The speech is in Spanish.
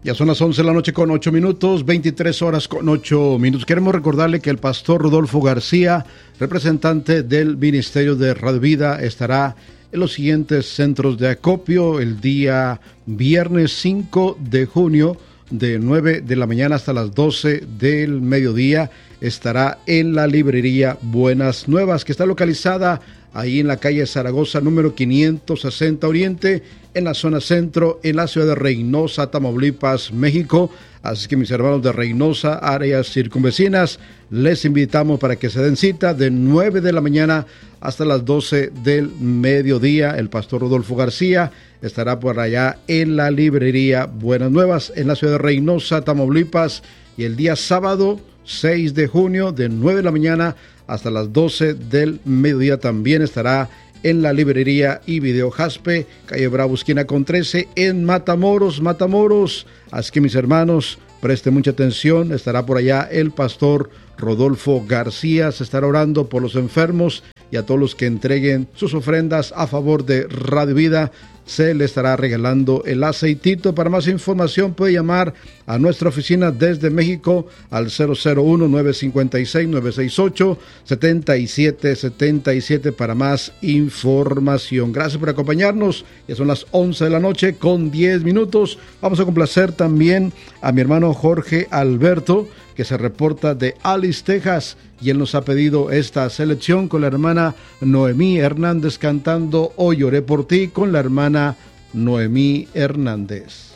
Ya son las 11 de la noche con 8 minutos, 23 horas con 8 minutos. Queremos recordarle que el pastor Rodolfo García, representante del Ministerio de Radio Vida, estará en los siguientes centros de acopio el día viernes 5 de junio de 9 de la mañana hasta las 12 del mediodía. Estará en la librería Buenas Nuevas, que está localizada ahí en la calle Zaragoza, número 560 Oriente, en la zona centro, en la ciudad de Reynosa, Tamaulipas, México. Así que mis hermanos de Reynosa, áreas circunvecinas, les invitamos para que se den cita de 9 de la mañana hasta las 12 del mediodía. El pastor Rodolfo García estará por allá en la librería Buenas Nuevas, en la ciudad de Reynosa, Tamaulipas, y el día sábado 6 de junio de 9 de la mañana hasta las 12 del mediodía también estará en la librería y video Jaspe, calle Bravo, esquina con 13, en Matamoros. Así que mis hermanos, presten mucha atención, estará por allá el pastor Rodolfo García, se estará orando por los enfermos y a todos los que entreguen sus ofrendas a favor de Radio Vida. Se le estará regalando el aceitito. Para más información puede llamar a nuestra oficina desde México al 001-956-968-7777 para más información. Gracias por acompañarnos. Ya son las 11 de la noche con 10 minutos. Vamos a complacer también a mi hermano Jorge Alberto, que se reporta de Alice, Texas, y él nos ha pedido esta selección con la hermana Noemí Hernández cantando Hoy Oré por Ti con la hermana Noemí Hernández.